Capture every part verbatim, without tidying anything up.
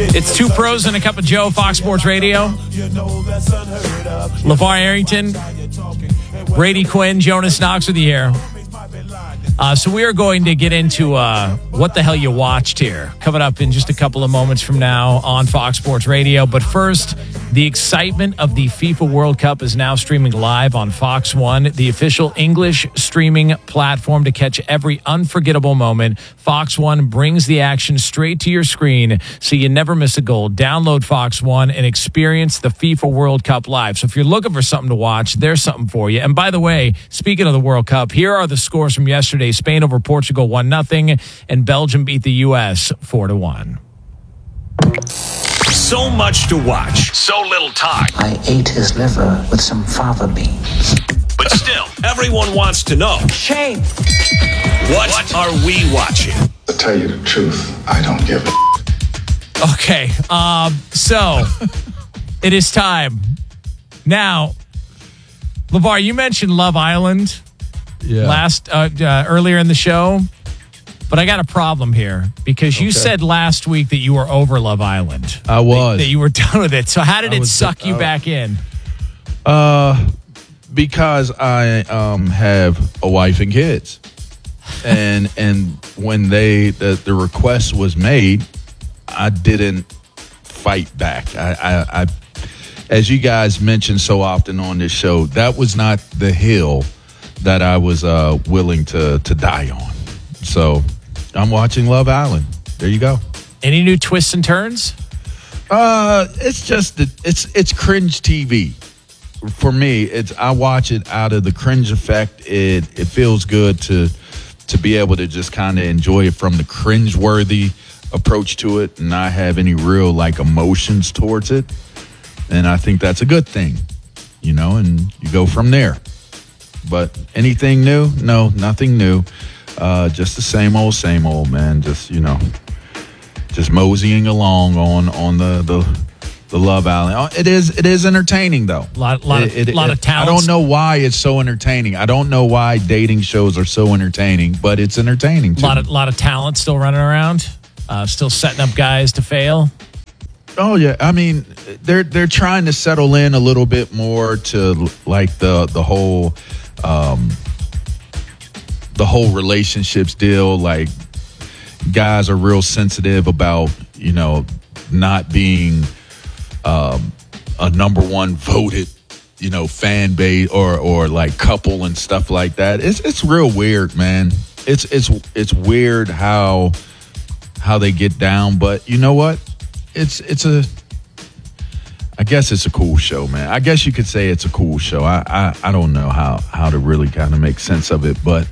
It's Two Pros and a Cup of Joe, Fox Sports Radio. LeVar Arrington, Brady Quinn, Jonas Knox with you here. Uh, so we are going to get into uh, what the hell you watched here, coming up in just a couple of moments from now on Fox Sports Radio. But first, the excitement of the FIFA World Cup is now streaming live on Fox One, the official English streaming platform to catch every unforgettable moment. Fox One brings the action straight to your screen so you never miss a goal. Download Fox One and experience the FIFA World Cup live. So if you're looking for something to watch, there's something for you. And by the way, speaking of the World Cup, here are the scores from yesterday. Spain over Portugal one nothing, and Belgium beat the U S four to one. So much to watch, so little time. I ate his liver with some fava beans. But still, everyone wants to know. Shame. What, what are we watching? To tell you the truth, I don't give a Okay, um, so it is time. Now, LeVar, you mentioned Love Island Yeah. last uh, uh, earlier in the show, but I got a problem here because you Okay. said last week that you were over Love Island. I was. That, that you were done with it. So how did I it was- suck you uh, back in? Uh, because I um have a wife and kids, and and when they the, the request was made, I didn't fight back. I, I, I, as you guys mentioned so often on this show, that was not the hill that I was uh, willing to to die on. So I'm watching Love Island. There you go. Any new twists and turns? Uh, it's just it's it's cringe T V for me. It's I watch it out of the cringe effect. It it feels good to to be able to just kind of enjoy it from the cringe worthy approach to it, and not have any real like emotions towards it. And I think that's a good thing, you know. And you go from there. But anything new? No, nothing new. Uh, just the same old, same old, man. Just, you know, just moseying along on on the the, the Love Island. It is it is entertaining though. Lot, lot, It- of, it- lot it- of talent. I don't know why it's so entertaining. I don't know why dating shows are so entertaining, but it's entertaining. A lot to of me. lot of talent still running around, uh, still setting up guys to fail. Oh yeah, I mean they're they're trying to settle in a little bit more to like the the whole. Um, the whole relationships deal, like guys are real sensitive about, you know, not being um, a number one voted, you know, fan base or or like couple and stuff like that. It's it's real weird, man. It's it's it's weird how how they get down, but you know what? It's it's a I guess it's a cool show, man. I guess you could say it's a cool show. I I, I don't know how, how to really kind of make sense of it, but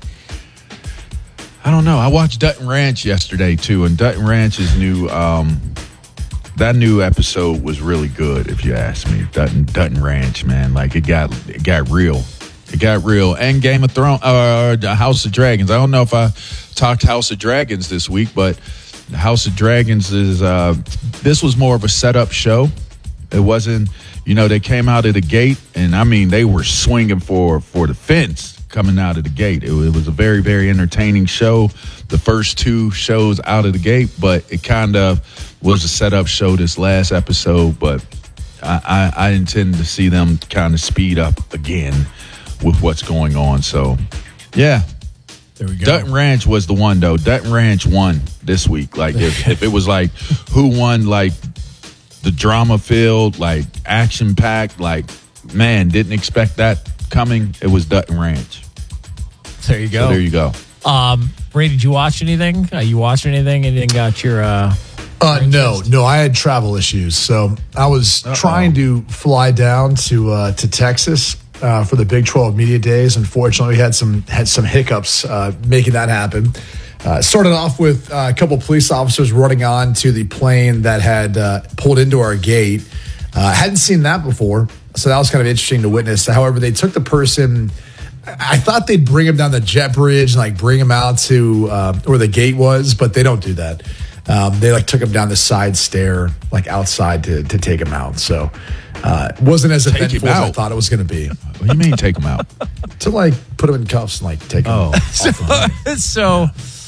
I don't know. I watched Dutton Ranch yesterday too, and Dutton Ranch's new um, that new episode was really good. If you ask me, Dutton Dutton Ranch, man, like it got it got real, it got real. And Game of Thrones, uh, House of Dragons. I don't know if I talked House of Dragons this week, but House of Dragons is uh, this was more of a setup show. It wasn't, you know, they came out of the gate, and I mean, they were swinging for for the fence coming out of the gate. It, it was a very, very entertaining show. The first two shows out of the gate, but it kind of was a setup show this last episode. But I, I, I intend to see them kind of speed up again with what's going on. So, yeah. There we go. Dutton Ranch was the one, though. Dutton Ranch won this week. Like, if, if it was like, who won, like, the drama-filled, like, action-packed, like, man, didn't expect that coming. It was Dutton Ranch. There you go. So there you go. Um, Ray, did you watch anything? Uh, you watched anything? Anything got your... Uh, Uh, no, no, I had travel issues. So I was Uh-oh. trying to fly down to uh, to Texas uh, for the Big twelve Media Days. Unfortunately, we had some had some hiccups uh, making that happen. Uh, started off with uh, a couple police officers running on to the plane that had uh, pulled into our gate. Uh, hadn't seen that before, so that was kind of interesting to witness. However, they took the person. I thought they'd bring him down the jet bridge and like bring him out to uh, where the gate was, but they don't do that. Um, they like took him down the side stair, like outside to to take him out. So uh, it wasn't as Take him eventful as I out? thought it was going to be. What do you mean take them out? To like put him in cuffs and like take him Oh. off. so,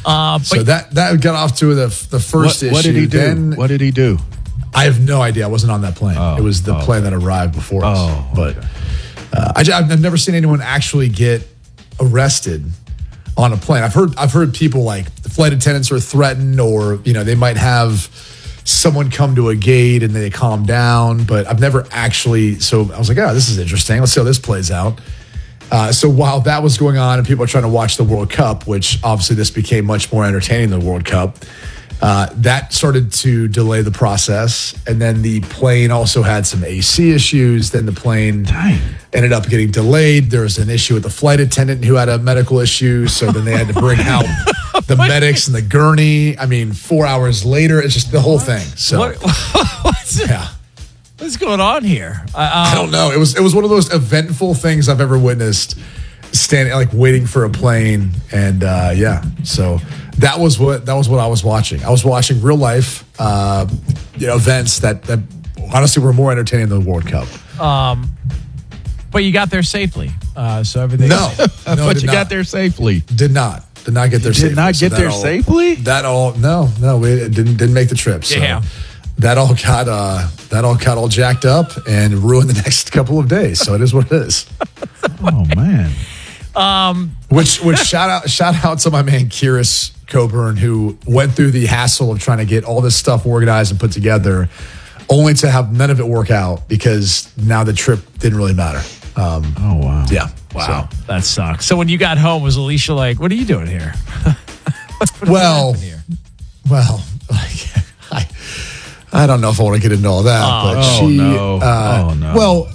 Uh, but So that that got off to the the first What, issue. what did he do? Then, what did he do? I have no idea. I wasn't on that plane. Oh, it was the oh, plane that arrived before us. Oh, but uh, I, I've never seen anyone actually get arrested on a plane. I've heard I've heard people like the flight attendants are threatened, or you know they might have someone come to a gate and they calm down. But I've never actually. So I was like, oh, this is interesting. Let's see how this plays out. Uh, so while that was going on and people were trying to watch the World Cup, which obviously this became much more entertaining than the World Cup, uh, that started to delay the process. And then the plane also had some A C issues. Then the plane Dang. ended up getting delayed. There was an issue with the flight attendant who had a medical issue. So then they had to bring out the medics and the gurney. I mean, four hours later, it's just the whole thing. So, what, what's, yeah. what's going on here? I Uh, don't know. It was it was one of those eventful things I've ever witnessed. Standing like waiting for a plane, and uh, yeah, so that was what that was what I was watching. I was watching real life uh, you know, events that, that honestly were more entertaining than the World Cup. but you got there safely, uh, so everything. No, no, but did you not. got there safely. Did not did not get there. Did safely. not So get that there all- safely? That all no no we didn't didn't make the trip. So Yeah. that all got uh, that all got all jacked up and ruined the next couple of days. So it is what it is. Oh man. Which, which shout out, shout out to my man Kyrus Coburn, who went through the hassle of trying to get all this stuff organized and put together, only to have none of it work out because now the trip didn't really matter. Um, Oh wow. yeah, Wow, that sucks. So when you got home, was Alicia like, "What are you doing here?" So, well, here? well, like, I, I don't know if I want to get into all that, but Oh, she, no. uh, Oh, no. well,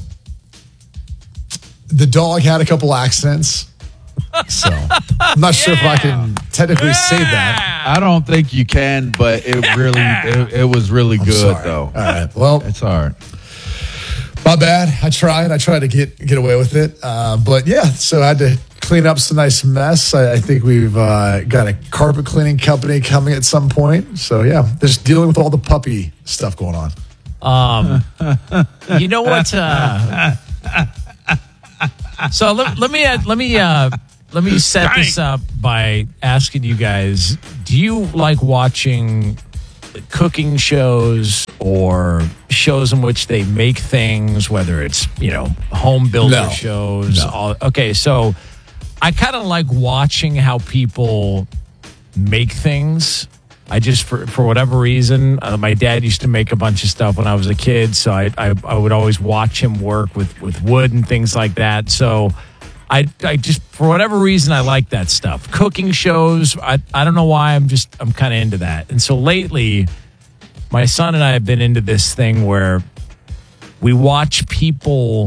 the dog had a couple accidents. So I'm not sure if I can technically say that. I don't think you can, but it really it, it was really I'm good sorry. though. All right. Well, It's all right. my bad. I tried. I tried to get get away with it. Uh, but yeah, so I had to clean up some nice mess. I, I think we've uh, got a carpet cleaning company coming at some point. So yeah, just dealing with all the puppy stuff going on. You know what? Uh, so let, let me uh, let me uh, let me set this up by asking you guys: do you like watching cooking shows or shows in which they make things, whether it's, you know, home builder No. shows? No. All, okay, so I kind of like watching how people make things. I just, for, for whatever reason, uh, my dad used to make a bunch of stuff when I was a kid, so I, I, I would always watch him work with, with wood and things like that. So I, I just, for whatever reason, I like that stuff. Cooking shows, I, I don't know why, I'm just, I'm kind of into that. And so lately, my son and I have been into this thing where we watch people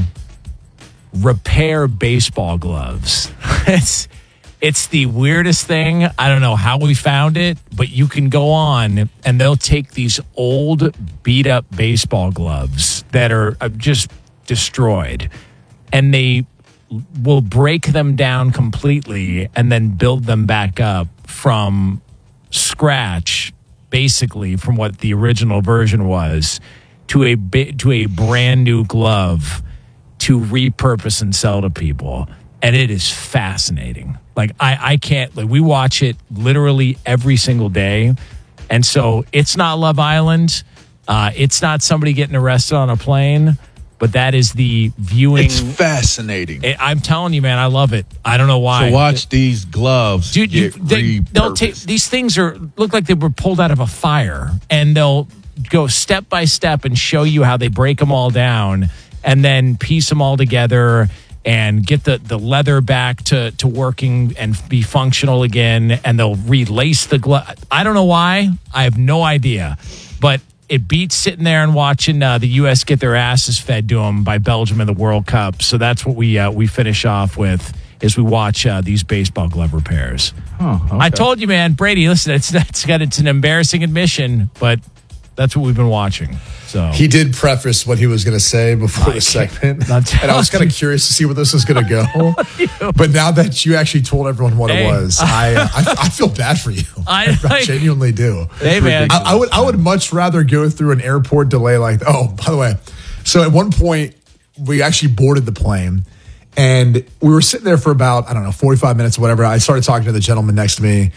repair baseball gloves. It's it's the weirdest thing. I don't know how we found it, but you can go on and they'll take these old beat up baseball gloves that are uh, just destroyed, and they will break them down completely and then build them back up from scratch, basically from what the original version was, to a bi- to a brand new glove to repurpose and sell to people. And it is fascinating. Like I, I can't, like we watch it literally every single day. And so it's not Love Island. Uh, it's not somebody getting arrested on a plane, but that is the viewing. It's fascinating. I- I'm telling you, man, I love it. I don't know why. So watch these gloves. Dude, you, get they, they'll take repurposed. these things are look like they were pulled out of a fire, and they'll go step by step and show you how they break them all down and then piece them all together and get the, the leather back to, to working and be functional again. And they'll relace the glove. I don't know why. I have no idea, but it beats sitting there and watching uh, the U S get their asses fed to them by Belgium in the World Cup. So that's what we uh, we finish off with as we watch uh, these baseball glove repairs. Oh, okay. I told you, man, Brady. Listen, it's it's got it's an embarrassing admission, but that's what we've been watching. So He did preface what he was going to say before the segment, Not and I was kind of curious to see where this was going to go. But now that you actually told everyone what Hey. it was, I, uh, I I feel bad for you. I- I genuinely do. hey, man, I, I would I would much rather go through an airport delay like oh, by the way. So at one point we actually boarded the plane and we were sitting there for about, I don't know, forty-five minutes or whatever. I started talking to the gentleman next to me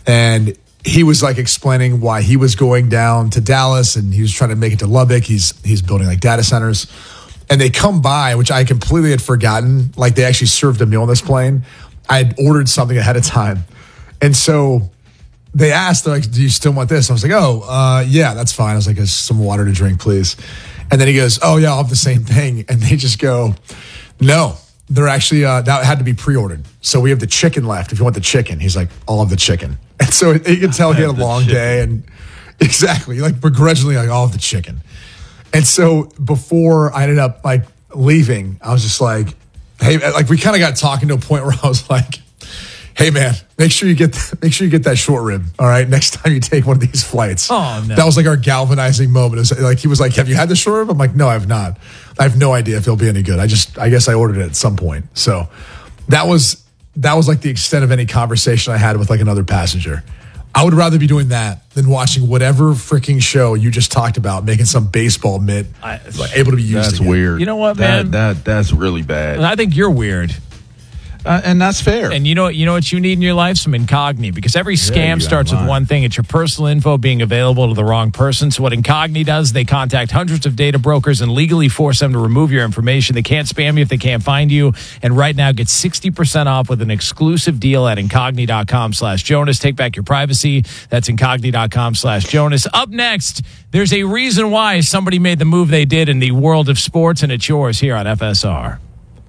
And he was like explaining why he was going down to Dallas and he was trying to make it to Lubbock. He's he's building like data centers. And they come by, which I completely had forgotten. Like they actually served a meal on this plane. I had ordered something ahead of time. And so they asked, they're like, do you still want this? I was like, oh, uh, yeah, that's fine. I was like, some water to drink, please. And then he goes, oh, yeah, I'll have the same thing. And they just go, no, they're actually, uh, that had to be pre-ordered. So we have the chicken left. If you want the chicken, he's like, I'll have the chicken. And so you can tell he had a long chicken. day. And exactly, like begrudgingly, like, I'll have the chicken. And so before I ended up like leaving, I was just like, hey, like we kind of got talking to a point where I was like, hey man, make sure you get th- make sure you get that short rib. All right, next time you take one of these flights. Oh no, that was like our galvanizing moment. It was like he was like, have you had the short rib? I'm like, no, I have not. I have no idea if it'll be any good. I just, I guess I ordered it at some point. So that was that was like the extent of any conversation I had with like another passenger. I would rather be doing that than watching whatever freaking show you just talked about, making some baseball mitt I, like, able to be used. That's again. weird. You know what, that, man? That that's really bad. I think you're weird. Uh, and that's fair. And you know, you know what you need in your life? Some Incogni, because every scam you starts got with mine. one thing. It's your personal info being available to the wrong person. So what Incogni does, they contact hundreds of data brokers and legally force them to remove your information. They can't spam you if they can't find you. And right now, get sixty percent off with an exclusive deal at Incogni.com slash Jonas. Take back your privacy. That's Incogni.com slash Jonas. Up next, there's a reason why somebody made the move they did in the world of sports, and it's yours here on F S R.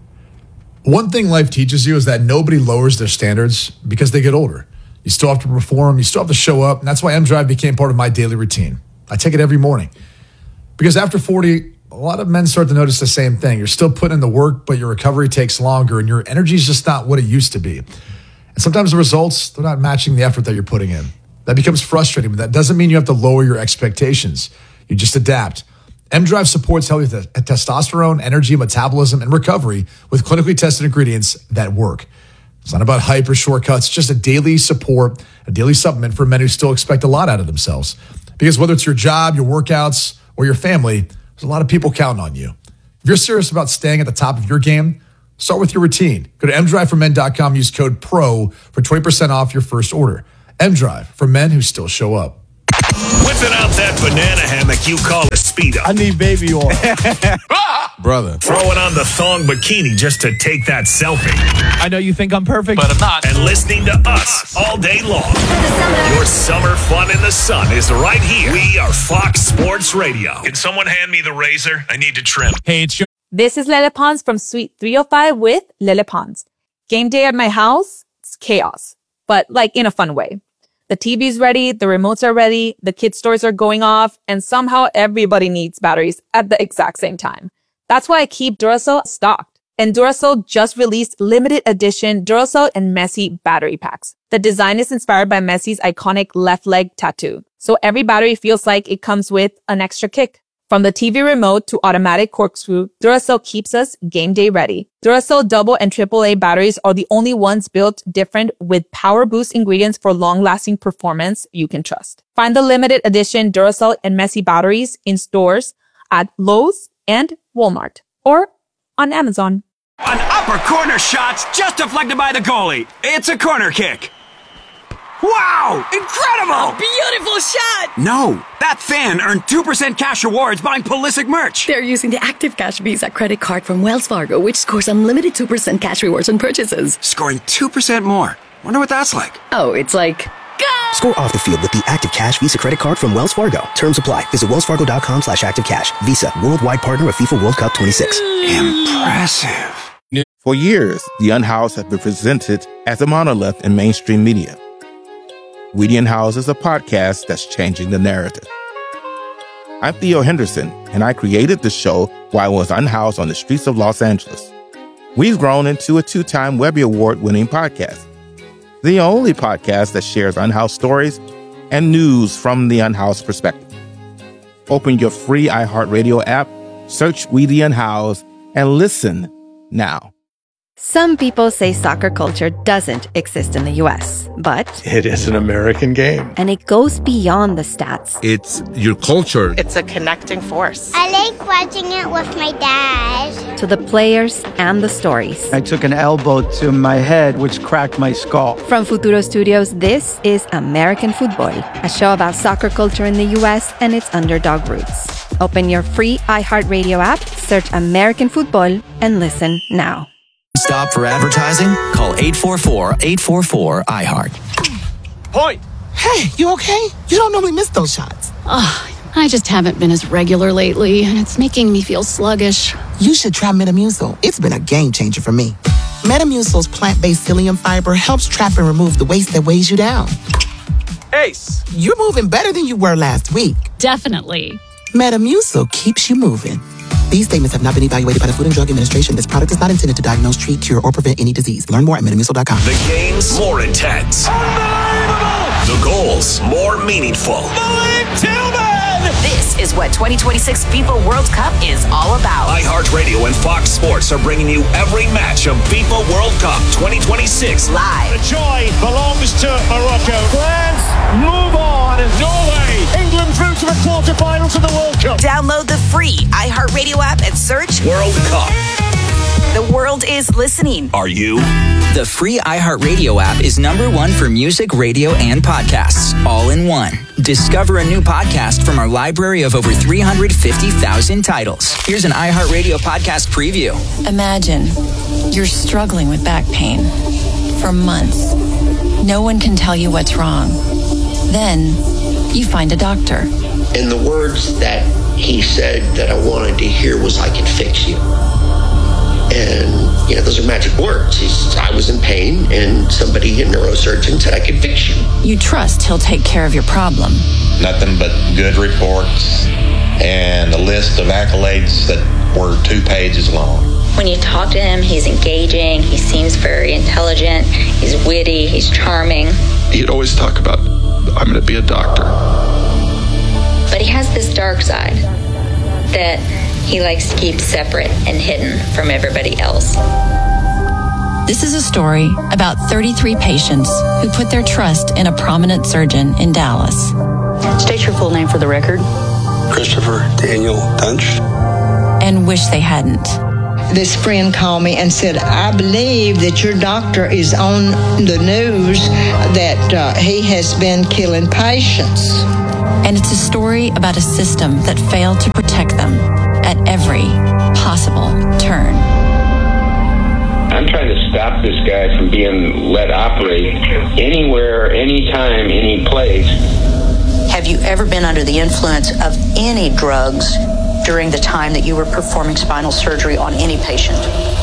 One thing life teaches you is that nobody lowers their standards because they get older. You still have to perform. You still have to show up. And that's why M-Drive became part of my daily routine. I take it every morning. Because after forty, a lot of men start to notice the same thing. You're still putting in the work, but your recovery takes longer and your energy is just not what it used to be. And sometimes the results, they're not matching the effort that you're putting in. That becomes frustrating, but that doesn't mean you have to lower your expectations. You just adapt. M-Drive supports healthy te- testosterone, energy, metabolism, and recovery with clinically tested ingredients that work. It's not about hype or shortcuts, just a daily support, a daily supplement for men who still expect a lot out of themselves. Because whether it's your job, your workouts, or your family, there's a lot of people counting on you. If you're serious about staying at the top of your game, start with your routine. Go to m drive for men dot com, use code PRO for twenty percent off your first order. M-Drive, for men who still show up. Whipping out that banana hammock you call a Speedo. I need baby oil. Brother. Throwing on the thong bikini just to take that selfie. I know you think I'm perfect, but I'm not. And listening to us all day long. Your summer fun in the sun is right here. We are Fox Sports Radio. Can someone hand me the razor? I need to trim. Hey, it's your This is Lele Pons from Suite three oh five with Lele Pons. Game day at my house, it's chaos, but like in a fun way. The T V's ready, the remotes are ready, the kids' toys are going off, and somehow everybody needs batteries at the exact same time. That's why I keep Duracell stocked. And Duracell just released limited edition Duracell and Messi battery packs. The design is inspired by Messi's iconic left leg tattoo. So every battery feels like it comes with an extra kick. From the T V remote to automatic corkscrew, Duracell keeps us game day ready. Duracell double and triple A batteries are the only ones built different with power boost ingredients for long-lasting performance you can trust. Find the limited edition Duracell and Messi batteries in stores at Lowe's and Walmart or on Amazon. An upper corner shot just deflected by the goalie. It's a corner kick. Wow! Incredible! Beautiful shot! No, that fan earned two percent cash rewards buying Pulisic merch. They're using the Active Cash Visa credit card from Wells Fargo, which scores unlimited two percent cash rewards on purchases. Scoring two percent more. Wonder what that's like. Oh, it's like... Go! Score off the field with the Active Cash Visa credit card from Wells Fargo. Terms apply. Visit wellsfargo.com slash active cash. Visa, worldwide partner of FIFA World Cup twenty-six. Impressive. For years, The Unhoused has been presented as a monolith in mainstream media. We the Unhoused is a podcast that's changing the narrative. I'm Theo Henderson, and I created the show while I was unhoused on the streets of Los Angeles. We've grown into a two-time Webby Award-winning podcast. The only podcast that shares unhoused stories and news from the unhoused perspective. Open your free iHeartRadio app, search We the Unhoused, and listen now. Some people say soccer culture doesn't exist in the U S, but it is an American game. And it goes beyond the stats. It's your culture. It's a connecting force. I like watching it with my dad. To the players and the stories. I took an elbow to my head, which cracked my skull. From Futuro Studios, this is American Football, a show about soccer culture in the U S and its underdog roots. Open your free iHeartRadio app, search American Football, and listen now. Stop for advertising? Call eight four four, eight four four, I heart. Point! Hey, you okay? You don't normally miss those shots. Oh, I just haven't been as regular lately, and it's making me feel sluggish. You should try Metamucil. It's been a game changer for me. Metamucil's plant-based psyllium fiber helps trap and remove the waste that weighs you down. Ace! You're moving better than you were last week. Definitely. Metamucil keeps you moving. These statements have not been evaluated by the Food and Drug Administration. This product is not intended to diagnose, treat, cure, or prevent any disease. Learn more at metamucil dot com. The game's more intense. The goals more meaningful. Malik Tillman! This is what twenty twenty-six FIFA World Cup is all about. iHeartRadio and Fox Sports are bringing you every match of FIFA World Cup twenty twenty-six live. The joy belongs to Morocco. France move on. Norway, England through to the quarterfinals of the World Cup. Download the free iHeartRadio app and search World Cup. The world is listening. Are you? The free iHeartRadio app is number one for music, radio, and podcasts, all in one. Discover a new podcast from our library of over three hundred fifty thousand titles. Here's an iHeartRadio podcast preview. Imagine you're struggling with back pain for months. No one can tell you what's wrong. Then you find a doctor. And the words that he said that I wanted to hear was, "I can fix you." And, you know, those are magic words. He's, I was in pain, and somebody, a neurosurgeon, said I could fix you. You trust he'll take care of your problem. Nothing but good reports and a list of accolades that were two pages long. When you talk to him, he's engaging, he seems very intelligent, he's witty, he's charming. He'd always talk about, I'm going to be a doctor. But he has this dark side that he likes to keep separate and hidden from everybody else. This is a story about thirty-three patients who put their trust in a prominent surgeon in Dallas. State your full name for the record. Christopher Daniel Dunch. And wish they hadn't. This friend called me and said, I believe that your doctor is on the news that uh, he has been killing patients. And it's a story about a system that failed to protect them at every possible turn. I'm trying to stop this guy from being let operate anywhere, anytime, any place. Have you ever been under the influence of any drugs during the time that you were performing spinal surgery on any patient?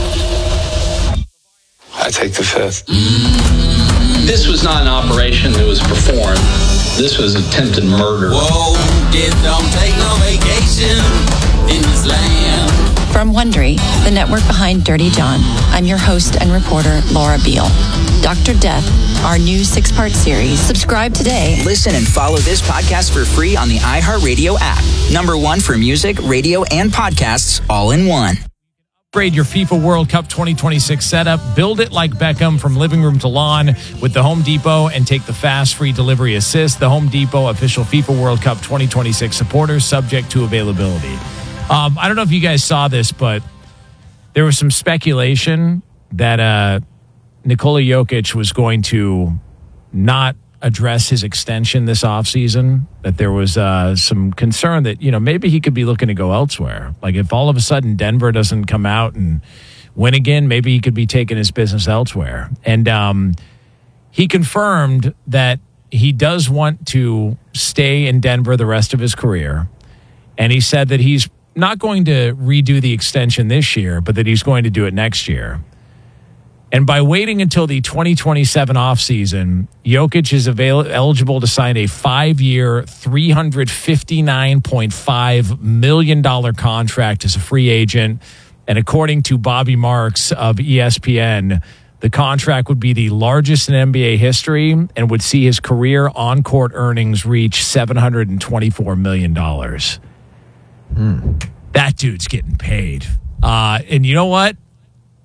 I take the fifth. This was not an operation that was performed. This was attempted murder. Whoa, it don't take no vacation in this land. From Wondery, the network behind Dirty John, I'm your host and reporter, Laura Beale. Doctor Death, our new six-part series. Subscribe today. Listen and follow this podcast for free on the iHeartRadio app. Number one for music, radio, and podcasts, all in one. Upgrade your FIFA World Cup twenty twenty-six setup. Build it like Beckham from living room to lawn with the Home Depot and take the fast free delivery assist. The Home Depot official FIFA World Cup twenty twenty-six supporters, subject to availability. Um, I don't know if you guys saw this, but there was some speculation that uh, Nikola Jokic was going to not address his extension this offseason, that there was uh, some concern that, you know, maybe he could be looking to go elsewhere. Like if all of a sudden Denver doesn't come out and win again, maybe he could be taking his business elsewhere. And um, he confirmed that he does want to stay in Denver the rest of his career. And he said that he's not going to redo the extension this year, but that he's going to do it next year. And by waiting until the twenty twenty-seven offseason, Jokic is avail- eligible to sign a five-year, three hundred fifty-nine point five million dollars contract as a free agent. And according to Bobby Marks of E S P N, the contract would be the largest in N B A history and would see his career on-court earnings reach seven hundred twenty-four million dollars. Hmm. That dude's getting paid. Uh, and you know what?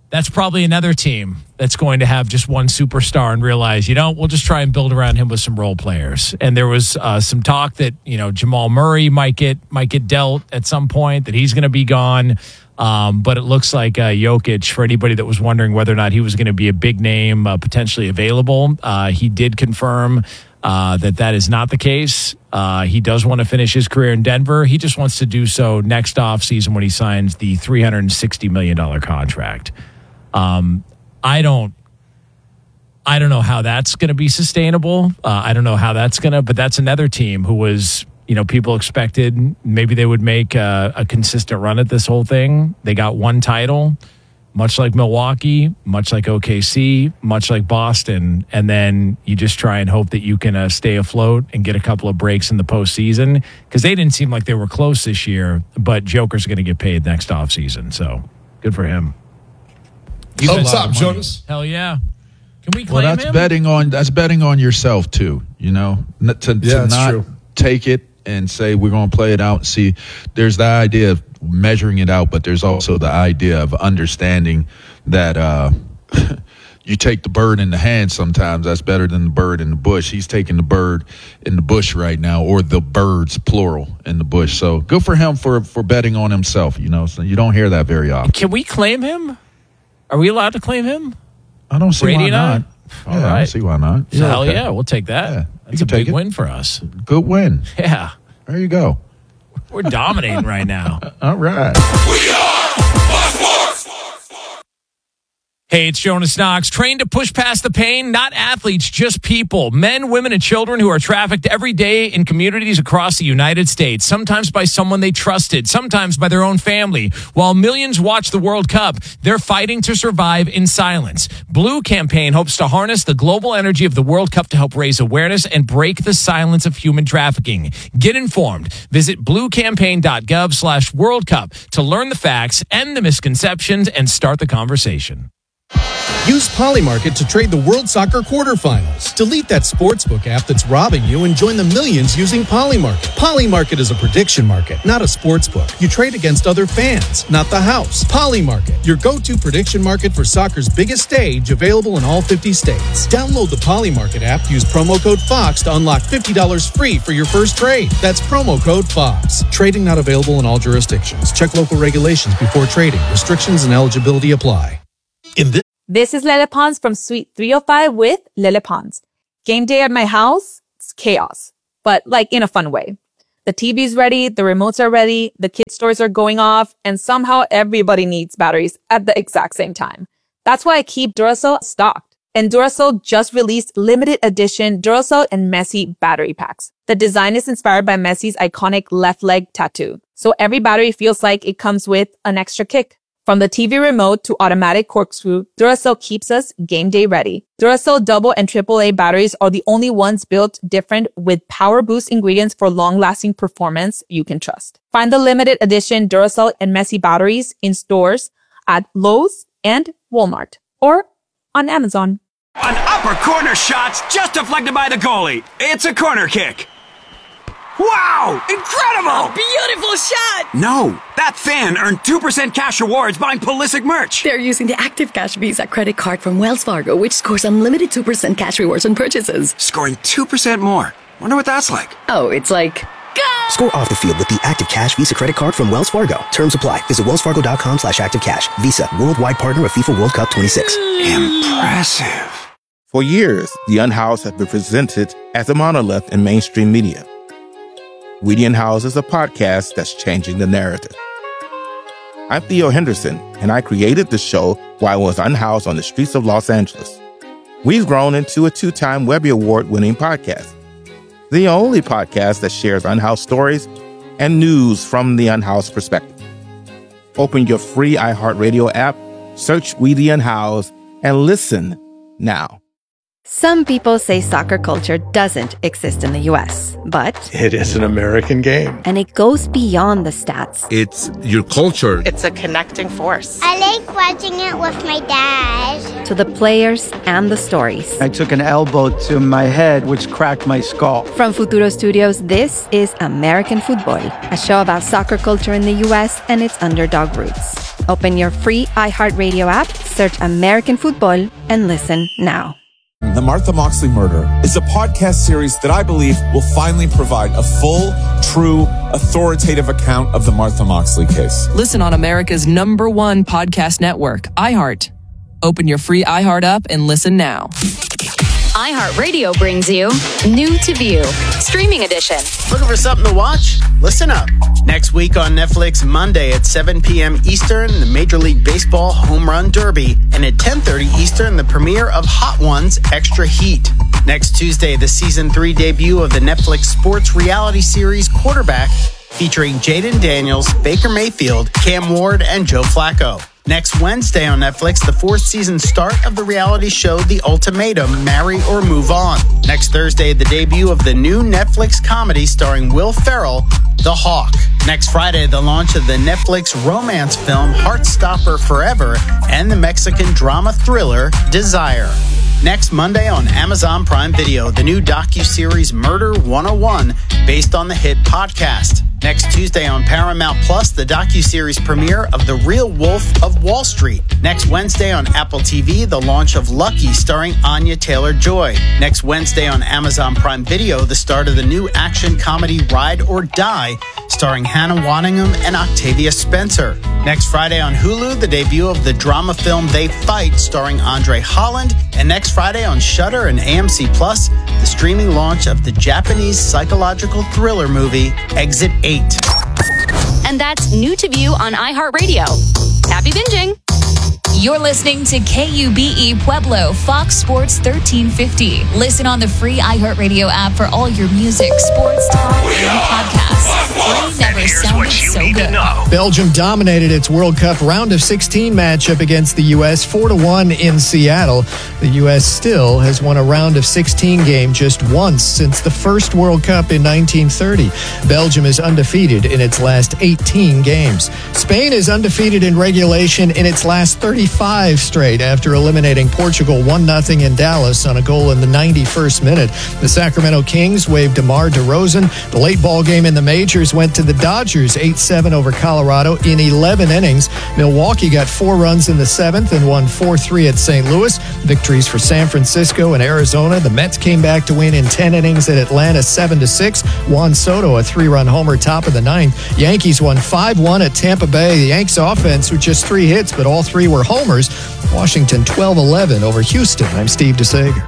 that's probably another team that's going to have just one superstar and realize, you know, we'll just try and build around him with some role players. And there was uh, some talk that, you know, Jamal Murray might get might get dealt at some point, that he's going to be gone. Um, but it looks like uh, Jokic, for anybody that was wondering whether or not he was going to be a big name uh, potentially available, uh, he did confirm uh, that that is not the case. Uh, he does want to finish his career in Denver. He just wants to do so next offseason when he signs the three hundred sixty million dollars contract. Um, I don't, I don't know how that's going to be sustainable. Uh, I don't know how that's going to, but that's another team who was, you know, people expected maybe they would make a, a consistent run at this whole thing. They got one title, much like Milwaukee, much like O K C, much like Boston. And then you just try and hope that you can uh, stay afloat and get a couple of breaks in the postseason, because they didn't seem like they were close this year, but Joker's going to get paid next offseason. So good for him. You What's up, Jonas? Hell yeah. Can we claim well, that's him? betting on that's betting on yourself too, you know, N- to, yeah, to not true. take it and say we're going to play it out and see. There's the idea of measuring it out, but there's also the idea of understanding that uh, you take the bird in the hand sometimes. That's better than the bird in the bush. He's taking the bird in the bush right now, or the birds, plural, in the bush. So good for him for, for betting on himself, you know. So you don't hear that very often. Can we claim him? Are we allowed to claim him? I don't see Brady why not. All yeah, right. I don't see why not. Yeah, hell okay. yeah, we'll take that. Yeah, That's a big win for us. Good win. Yeah. There you go. We're dominating right now. All right. We are Fox Sports. Hey, it's Jonas Knox. Trained to push past the pain, not athletes, just people. Men, women, and children who are trafficked every day in communities across the United States, sometimes by someone they trusted, sometimes by their own family. While millions watch the World Cup, they're fighting to survive in silence. Blue Campaign hopes to harness the global energy of the World Cup to help raise awareness and break the silence of human trafficking. Get informed. Visit bluecampaign.gov slash World Cup to learn the facts, end the misconceptions, and start the conversation. Use Polymarket to trade the World Soccer quarterfinals. Delete that sportsbook app that's robbing you and join the millions using Polymarket. Polymarket is a prediction market, not a sportsbook. You trade against other fans, not the house. Polymarket, your go-to prediction market for soccer's biggest stage, available in all fifty states. Download the Polymarket app, use promo code FOX to unlock fifty dollars free for your first trade. That's promo code FOX. Trading not available in all jurisdictions. Check local regulations before trading. Restrictions and eligibility apply. In this This is Lele Pons from Suite three oh five with Lele Pons. Game day at my house, it's chaos, but like in a fun way. The T V's ready, the remotes are ready, the kids' toys are going off, and somehow everybody needs batteries at the exact same time. That's why I keep Duracell stocked. And Duracell just released limited edition Duracell and Messi battery packs. The design is inspired by Messi's iconic left leg tattoo, so every battery feels like it comes with an extra kick. From the T V remote to automatic corkscrew, Duracell keeps us game day ready. Duracell double and triple A batteries are the only ones built different with power boost ingredients for long-lasting performance you can trust. Find the limited edition Duracell and Messi batteries in stores at Lowe's and Walmart or on Amazon. An upper corner shot's just deflected by the goalie. It's a corner kick. Wow! Incredible! A beautiful shot! No, that fan earned two percent cash rewards buying Pulisic merch. They're using the Active Cash Visa credit card from Wells Fargo, which scores unlimited two percent cash rewards on purchases. Scoring two percent more. Wonder what that's like. Oh, it's like... Go! Score off the field with the Active Cash Visa credit card from Wells Fargo. Terms apply. Visit wellsfargo.com slash active cash. Visa, worldwide partner of FIFA World Cup twenty-six. Impressive. For years, The Unhoused has been presented as a monolith in mainstream media. We the Unhoused is a podcast that's changing the narrative. I'm Theo Henderson, and I created the show while I was unhoused on the streets of Los Angeles. We've grown into a two-time Webby Award-winning podcast, the only podcast that shares unhoused stories and news from the unhoused perspective. Open your free iHeartRadio app, search We the Unhoused, and listen now. Some people say soccer culture doesn't exist in the U S, but it is an American game. And it goes beyond the stats. It's your culture. It's a connecting force. I like watching it with my dad. To the players and the stories. I took an elbow to my head, which cracked my skull. From Futuro Studios, this is American Football, a show about soccer culture in the U S and its underdog roots. Open your free iHeartRadio app, search American Football, and listen now. The Martha Moxley Murder is a podcast series that I believe will finally provide a full, true, authoritative account of the Martha Moxley case. Listen on America's number one podcast network, iHeart. Open your free iHeart app and listen now. iHeartRadio brings you New to View, Streaming Edition. Looking for something to watch? Listen up. Next week on Netflix, Monday at seven p.m. Eastern, the Major League Baseball Home Run Derby, and at ten thirty Eastern, the premiere of Hot Ones Extra Heat. Next Tuesday, the season three debut of the Netflix sports reality series Quarterback, featuring Jaden Daniels, Baker Mayfield, Cam Ward, and Joe Flacco. Next Wednesday on Netflix, the fourth season start of the reality show The Ultimatum, Marry or Move On. Next Thursday, the debut of the new Netflix comedy starring Will Ferrell, The Hawk. Next Friday, the launch of the Netflix romance film Heartstopper Forever and the Mexican drama thriller Desire. Next Monday on Amazon Prime Video, the new docuseries Murder one oh one, based on the hit podcast. Next Tuesday on Paramount Plus, the docuseries premiere of The Real Wolf of Wall Street. Next Wednesday on Apple T V, the launch of Lucky, starring Anya Taylor-Joy. Next Wednesday on Amazon Prime Video, the start of the new action comedy Ride or Die, starring Hannah Waddingham and Octavia Spencer. Next Friday on Hulu, the debut of the drama film They Fight, starring Andre Holland. And next Friday on Shudder and A M C Plus, the streaming launch of the Japanese psychological thriller movie Exit eight. And that's New to View on iHeartRadio. Happy binging! You're listening to K U B E Pueblo, Fox Sports thirteen fifty. Listen on the free iHeartRadio app for all your music, sports, talk, and podcasts. Free never sounded so good. Belgium dominated its World Cup round of sixteen matchup against the U S four to one in Seattle. The U S still has won a round of sixteen game just once since the first World Cup in nineteen thirty. Belgium is undefeated in its last eighteen games. Spain is undefeated in regulation in its last thirty-five straight after eliminating Portugal one nothing in Dallas on a goal in the ninety-first minute. The Sacramento Kings waved DeMar DeRozan. The late ball game in the majors went to the Dodgers eight seven over Colorado in eleven innings. Milwaukee got four runs in the seventh and won four three at Saint Louis. Victories for San Francisco and Arizona. The Mets came back to win in ten innings at Atlanta seven to six. Juan Soto, a three-run homer top of the ninth. Yankees won five one at Tampa Bay. The Yanks offense with just three hits, but all three were homers. Washington twelve eleven over Houston. I'm Steve DeSager.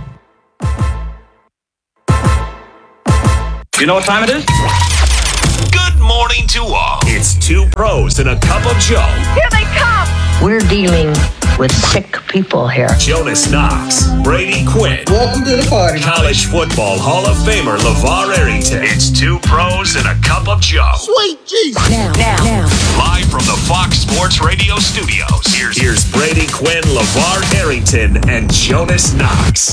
You know what time it is? Good morning to all. It's two pros and a cup of Joe. Here they come. We're dealing with sick people here. Jonas Knox, Brady Quinn. Welcome to the party. College football Hall of Famer LeVar Arrington. It's two pros and a cup of Joe. Sweet Jesus. Now, now, now. Live from the Fox Sports Radio studios. Here's, here's Brady Quinn, LeVar Arrington, and Jonas Knox.